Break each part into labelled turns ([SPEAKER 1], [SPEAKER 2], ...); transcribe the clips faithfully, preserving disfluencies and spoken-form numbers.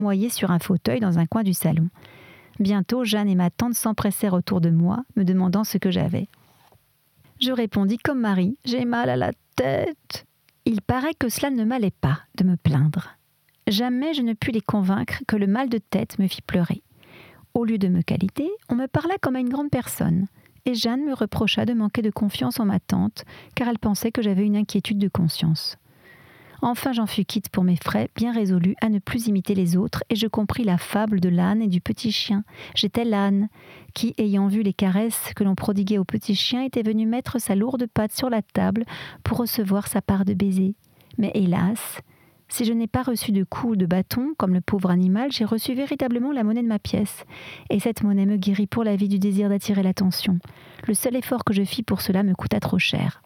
[SPEAKER 1] agenouillée sur un fauteuil dans un coin du salon. Bientôt, Jeanne et ma tante s'empressèrent autour de moi, me demandant ce que j'avais. Je répondis comme Marie, « J'ai mal à la tête ». Il paraît que cela ne m'allait pas de me plaindre. Jamais je ne pus les convaincre que le mal de tête me fit pleurer. Au lieu de me câliner, on me parla comme à une grande personne, et Jeanne me reprocha de manquer de confiance en ma tante, car elle pensait que j'avais une inquiétude de conscience. Enfin, j'en fus quitte pour mes frais, bien résolue à ne plus imiter les autres, et je compris la fable de l'âne et du petit chien. J'étais l'âne, qui, ayant vu les caresses que l'on prodiguait au petit chien, était venu mettre sa lourde patte sur la table pour recevoir sa part de baisers. Mais hélas, si je n'ai pas reçu de coups ou de bâton, comme le pauvre animal, j'ai reçu véritablement la monnaie de ma pièce. Et cette monnaie me guérit pour la vie du désir d'attirer l'attention. Le seul effort que je fis pour cela me coûta trop cher.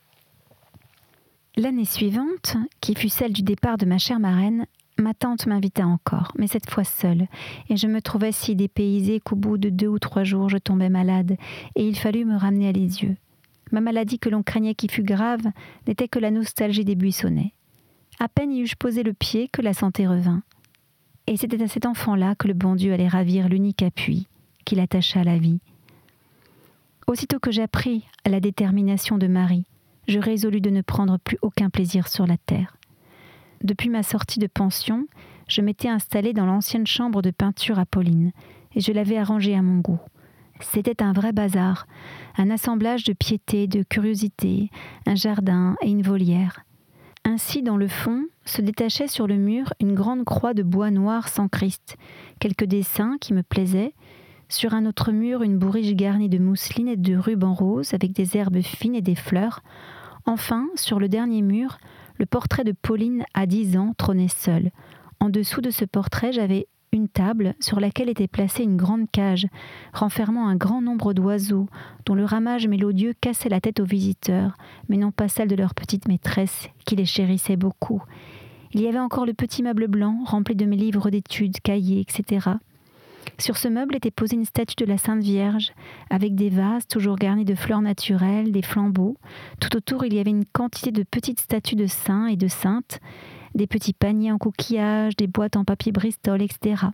[SPEAKER 1] L'année suivante, qui fut celle du départ de ma chère marraine, ma tante m'invita encore, mais cette fois seule, et je me trouvais si dépaysée qu'au bout de deux ou trois jours, je tombais malade, et il fallut me ramener à Lisieux. Ma maladie que l'on craignait qui fût grave n'était que la nostalgie des buissonnets. À peine y eus-je posé le pied que la santé revint. Et c'était à cet enfant-là que le bon Dieu allait ravir l'unique appui qui l'attacha à la vie. Aussitôt que j'appris la détermination de Marie, je résolus de ne prendre plus aucun plaisir sur la terre. Depuis ma sortie de pension, je m'étais installée dans l'ancienne chambre de peinture à Pauline, et je l'avais arrangée à mon goût. C'était un vrai bazar, un assemblage de piété, de curiosité, un jardin et une volière. Ainsi, dans le fond, se détachait sur le mur une grande croix de bois noir sans Christ, quelques dessins qui me plaisaient, sur un autre mur une bourriche garnie de mousseline et de rubans roses avec des herbes fines et des fleurs. Enfin, sur le dernier mur, le portrait de Pauline à dix ans trônait seul. En dessous de ce portrait, j'avais une table sur laquelle était placée une grande cage, renfermant un grand nombre d'oiseaux, dont le ramage mélodieux cassait la tête aux visiteurs, mais non pas celle de leur petite maîtresse, qui les chérissait beaucoup. Il y avait encore le petit meuble blanc, rempli de mes livres d'études, cahiers, et cetera. Sur ce meuble était posée une statue de la Sainte Vierge, avec des vases toujours garnis de fleurs naturelles, des flambeaux. Tout autour, il y avait une quantité de petites statues de saints et de saintes, des petits paniers en coquillages, des boîtes en papier Bristol, et cetera.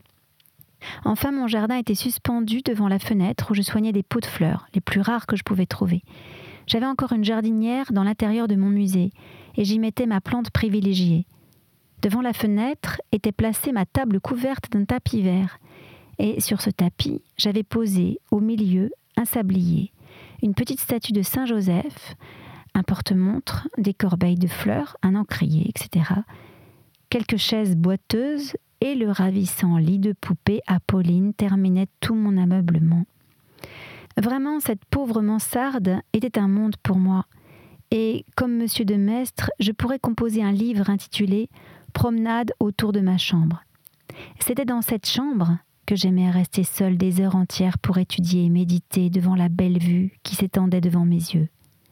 [SPEAKER 1] Enfin, mon jardin était suspendu devant la fenêtre où je soignais des pots de fleurs, les plus rares que je pouvais trouver. J'avais encore une jardinière dans l'intérieur de mon musée, et j'y mettais ma plante privilégiée. Devant la fenêtre était placée ma table couverte d'un tapis vert, et sur ce tapis, j'avais posé, au milieu, un sablier, une petite statue de Saint-Joseph, un porte-montre, des corbeilles de fleurs, un encrier, et cetera, quelques chaises boiteuses, et le ravissant lit de poupée à Pauline terminait tout mon ameublement. Vraiment, cette pauvre mansarde était un monde pour moi, et comme Monsieur de Maistre, je pourrais composer un livre intitulé « Promenade autour de ma chambre ». C'était dans cette chambre que j'aimais rester seule des heures entières pour étudier et méditer devant la belle vue qui s'étendait devant mes yeux.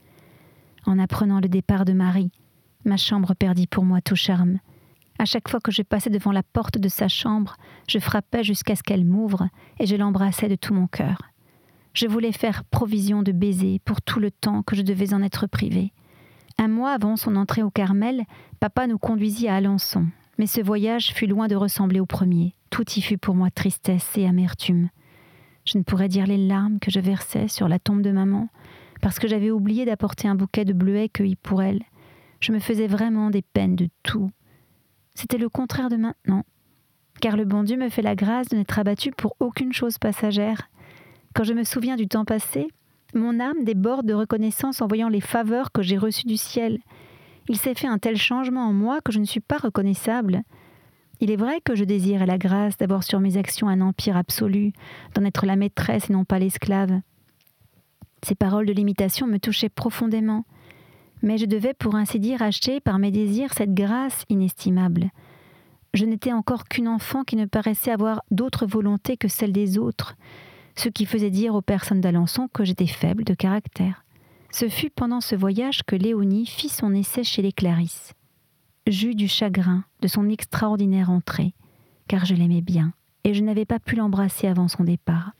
[SPEAKER 1] En apprenant le départ de Marie, ma chambre perdit pour moi tout charme. À chaque fois que je passais devant la porte de sa chambre, je frappais jusqu'à ce qu'elle m'ouvre et je l'embrassais de tout mon cœur. Je voulais faire provision de baisers pour tout le temps que je devais en être privée. Un mois avant son entrée au Carmel, papa nous conduisit à Alençon, mais ce voyage fut loin de ressembler au premier. Tout y fut pour moi tristesse et amertume. Je ne pourrais dire les larmes que je versais sur la tombe de maman, parce que j'avais oublié d'apporter un bouquet de bleuets cueillis pour elle. Je me faisais vraiment des peines de tout. C'était le contraire de maintenant, car le bon Dieu me fait la grâce de n'être abattu pour aucune chose passagère. Quand je me souviens du temps passé, mon âme déborde de reconnaissance en voyant les faveurs que j'ai reçues du ciel. Il s'est fait un tel changement en moi que je ne suis pas reconnaissable. Il est vrai que je désirais la grâce d'avoir sur mes actions un empire absolu, d'en être la maîtresse et non pas l'esclave. Ces paroles de limitation me touchaient profondément, mais je devais pour ainsi dire acheter par mes désirs cette grâce inestimable. Je n'étais encore qu'une enfant qui ne paraissait avoir d'autre volonté que celle des autres, ce qui faisait dire aux personnes d'Alençon que j'étais faible de caractère. Ce fut pendant ce voyage que Léonie fit son essai chez les Clarisse. J'eus du chagrin de son extraordinaire entrée, car je l'aimais bien, et je n'avais pas pu l'embrasser avant son départ.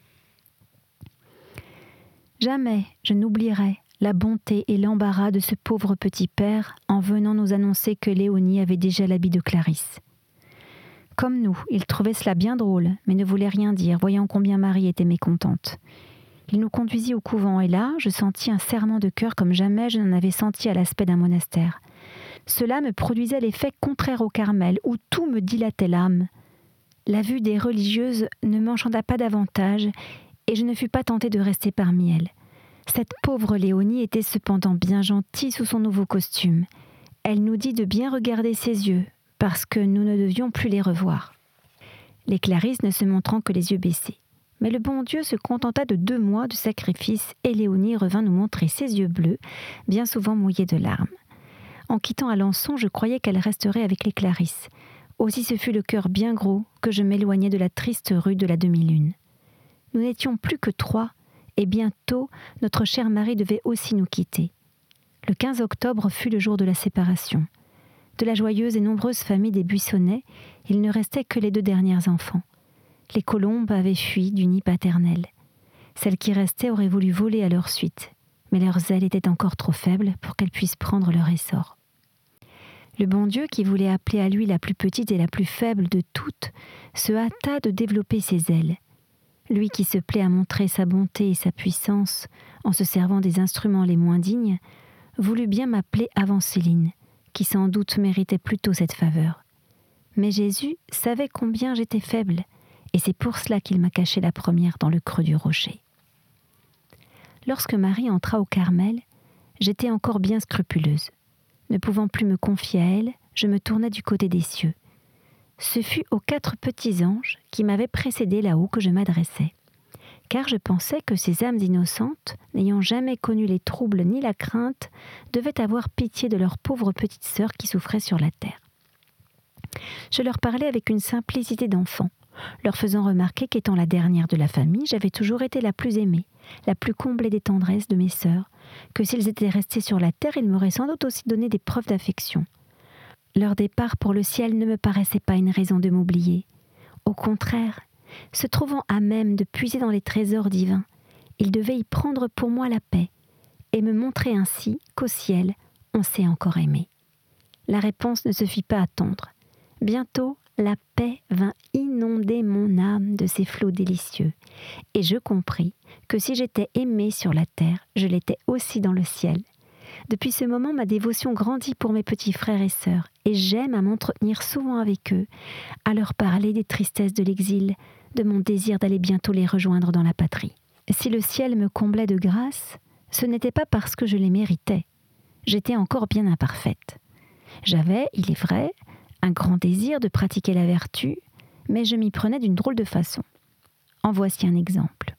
[SPEAKER 1] Jamais je n'oublierai la bonté et l'embarras de ce pauvre petit père en venant nous annoncer que Léonie avait déjà l'habit de Clarisse. Comme nous, il trouvait cela bien drôle, mais ne voulait rien dire, voyant combien Marie était mécontente. Il nous conduisit au couvent, et là, je sentis un serrement de cœur comme jamais je n'en avais senti à l'aspect d'un monastère. Cela me produisait l'effet contraire au Carmel, où tout me dilatait l'âme. La vue des religieuses ne m'enchanta pas davantage, et je ne fus pas tentée de rester parmi elles. Cette pauvre Léonie était cependant bien gentille sous son nouveau costume. Elle nous dit de bien regarder ses yeux, parce que nous ne devions plus les revoir. Les Clarisses ne se montrant que les yeux baissés. Mais le bon Dieu se contenta de deux mois de sacrifice et Léonie revint nous montrer ses yeux bleus, bien souvent mouillés de larmes. En quittant Alençon, je croyais qu'elle resterait avec les Clarisses. Aussi ce fut le cœur bien gros que je m'éloignai de la triste rue de la demi-lune. Nous n'étions plus que trois, et bientôt notre cher Marie devait aussi nous quitter. Le quinze octobre fut le jour de la séparation. De la joyeuse et nombreuse famille des Buissonnet, il ne restait que les deux derniers enfants. Les colombes avaient fui du nid paternel. Celles qui restaient auraient voulu voler à leur suite, mais leurs ailes étaient encore trop faibles pour qu'elles puissent prendre leur essor. Le bon Dieu, qui voulait appeler à lui la plus petite et la plus faible de toutes, se hâta de développer ses ailes. Lui qui se plaît à montrer sa bonté et sa puissance en se servant des instruments les moins dignes, voulut bien m'appeler avant Céline, qui sans doute méritait plutôt cette faveur. Mais Jésus savait combien j'étais faible, et c'est pour cela qu'il m'a caché la première dans le creux du rocher. Lorsque Marie entra au Carmel, j'étais encore bien scrupuleuse. Ne pouvant plus me confier à elle, je me tournai du côté des cieux. Ce fut aux quatre petits anges qui m'avaient précédé là-haut que je m'adressais, car je pensais que ces âmes innocentes, n'ayant jamais connu les troubles ni la crainte, devaient avoir pitié de leur pauvre petite sœur qui souffrait sur la terre. Je leur parlais avec une simplicité d'enfant, leur faisant remarquer qu'étant la dernière de la famille, j'avais toujours été la plus aimée, la plus comblée des tendresses de mes sœurs, que s'ils étaient restés sur la terre, ils m'auraient sans doute aussi donné des preuves d'affection. Leur départ pour le ciel ne me paraissait pas une raison de m'oublier. Au contraire, se trouvant à même de puiser dans les trésors divins, ils devaient y prendre pour moi la paix, et me montrer ainsi qu'au ciel, on s'est encore aimé. La réponse ne se fit pas attendre. Bientôt, la paix vint inonder mon âme de ses flots délicieux, et je compris que si j'étais aimée sur la terre, je l'étais aussi dans le ciel. Depuis ce moment, ma dévotion grandit pour mes petits frères et sœurs, et j'aime à m'entretenir souvent avec eux, à leur parler des tristesses de l'exil, de mon désir d'aller bientôt les rejoindre dans la patrie. Si le ciel me comblait de grâce, ce n'était pas parce que je les méritais. J'étais encore bien imparfaite. J'avais, il est vrai, un grand désir de pratiquer la vertu, mais je m'y prenais d'une drôle de façon. En voici un exemple.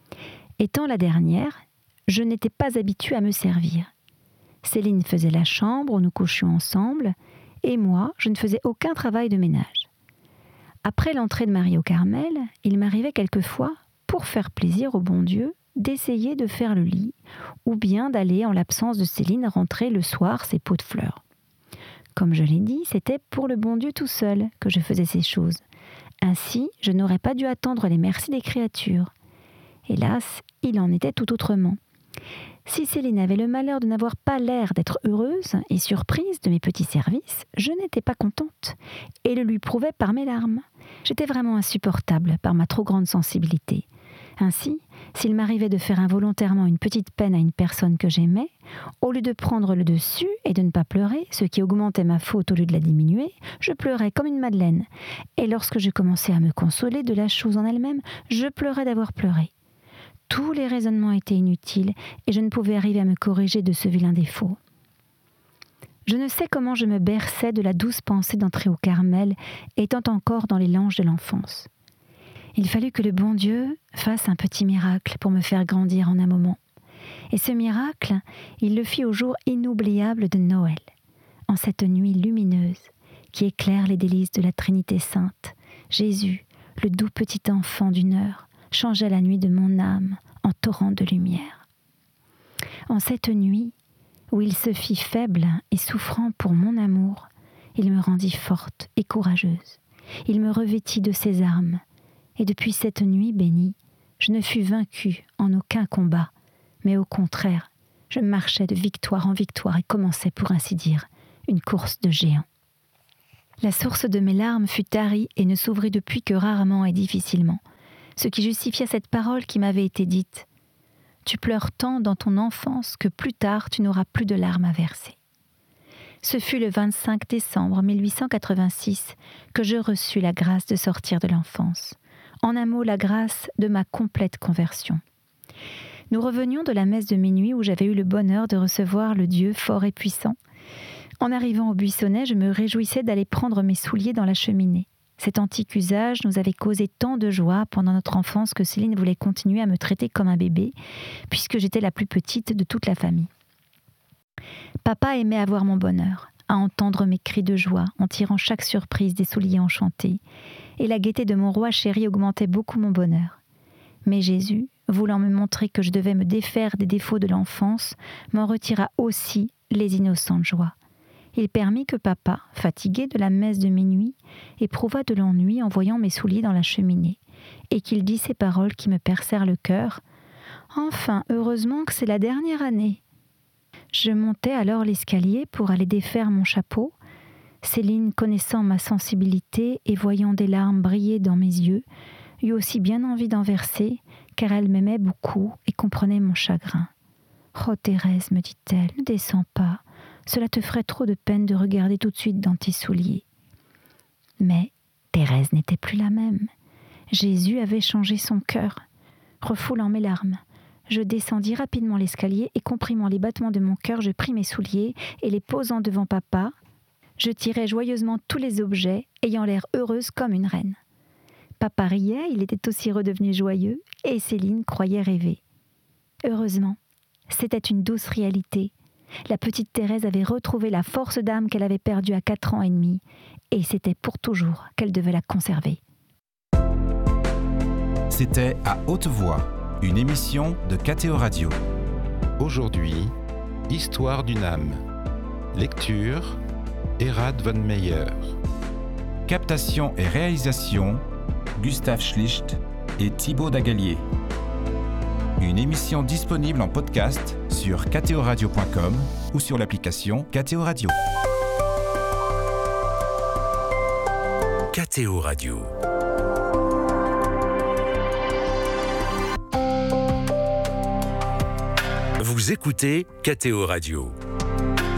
[SPEAKER 1] Étant la dernière, je n'étais pas habituée à me servir. Céline faisait la chambre où nous couchions ensemble, et moi, je ne faisais aucun travail de ménage. Après l'entrée de Marie au Carmel, il m'arrivait quelquefois, pour faire plaisir au bon Dieu, d'essayer de faire le lit, ou bien d'aller, en l'absence de Céline, rentrer le soir ses pots de fleurs. Comme je l'ai dit, c'était pour le bon Dieu tout seul que je faisais ces choses. Ainsi, je n'aurais pas dû attendre les merci des créatures. Hélas, il en était tout autrement. Si Céline avait le malheur de n'avoir pas l'air d'être heureuse et surprise de mes petits services, je n'étais pas contente et le lui prouvais par mes larmes. J'étais vraiment insupportable par ma trop grande sensibilité. Ainsi, s'il m'arrivait de faire involontairement une petite peine à une personne que j'aimais, au lieu de prendre le dessus et de ne pas pleurer, ce qui augmentait ma faute au lieu de la diminuer, je pleurais comme une madeleine. Et lorsque je commençais à me consoler de la chose en elle-même, je pleurais d'avoir pleuré. Tous les raisonnements étaient inutiles et je ne pouvais arriver à me corriger de ce vilain défaut. Je ne sais comment je me berçais de la douce pensée d'entrer au Carmel, étant encore dans les langes de l'enfance. Il fallut que le bon Dieu fasse un petit miracle pour me faire grandir en un moment. Et ce miracle, il le fit au jour inoubliable de Noël, en cette nuit lumineuse qui éclaire les délices de la Trinité sainte. Jésus, le doux petit enfant d'une heure, changea la nuit de mon âme en torrent de lumière. En cette nuit, où il se fit faible et souffrant pour mon amour, il me rendit forte et courageuse. Il me revêtit de ses armes, et depuis cette nuit bénie, je ne fus vaincue en aucun combat, mais au contraire, je marchais de victoire en victoire et commençais, pour ainsi dire, une course de géants. La source de mes larmes fut tarie et ne s'ouvrit depuis que rarement et difficilement, ce qui justifia cette parole qui m'avait été dite. Tu pleures tant dans ton enfance que plus tard tu n'auras plus de larmes à verser. Ce fut le vingt-cinq décembre mille huit cent quatre-vingt-six que je reçus la grâce de sortir de l'enfance. En un mot, la grâce de ma complète conversion. Nous revenions de la messe de minuit où j'avais eu le bonheur de recevoir le Dieu fort et puissant. En arrivant au buissonnet, je me réjouissais d'aller prendre mes souliers dans la cheminée. Cet antique usage nous avait causé tant de joie pendant notre enfance que Céline voulait continuer à me traiter comme un bébé, puisque j'étais la plus petite de toute la famille. Papa aimait avoir mon bonheur, à entendre mes cris de joie en tirant chaque surprise des souliers enchantés, et la gaieté de mon roi chéri augmentait beaucoup mon bonheur. Mais Jésus, voulant me montrer que je devais me défaire des défauts de l'enfance, m'en retira aussi les innocentes joies. Il permit que papa, fatigué de la messe de minuit, éprouva de l'ennui en voyant mes souliers dans la cheminée, et qu'il dit ces paroles qui me percèrent le cœur. « Enfin, heureusement que c'est la dernière année !» Je montai alors l'escalier pour aller défaire mon chapeau. Céline, connaissant ma sensibilité et voyant des larmes briller dans mes yeux, eut aussi bien envie d'en verser, car elle m'aimait beaucoup et comprenait mon chagrin. « Oh Thérèse, me dit-elle, ne descends pas. Cela te ferait trop de peine de regarder tout de suite dans tes souliers. » Mais Thérèse n'était plus la même. Jésus avait changé son cœur. Refoulant mes larmes, je descendis rapidement l'escalier et comprimant les battements de mon cœur, je pris mes souliers et les posant devant papa, je tirai joyeusement tous les objets, ayant l'air heureuse comme une reine. Papa riait, il était aussi redevenu joyeux, et Céline croyait rêver. Heureusement, c'était une douce réalité. La petite Thérèse avait retrouvé la force d'âme qu'elle avait perdue à quatre ans et demi, et c'était pour toujours qu'elle devait la conserver.
[SPEAKER 2] C'était À haute voix, une émission de K T O Radio.
[SPEAKER 3] Aujourd'hui, Histoire d'une âme. Lecture, Erhard von Meyer.
[SPEAKER 2] Captation et réalisation, Gustave Schlicht et Thibaut Dagalier. Une émission disponible en podcast sur k t o radio point com ou sur l'application K T O Radio.
[SPEAKER 4] K T O Radio. Vous écoutez K T O Radio.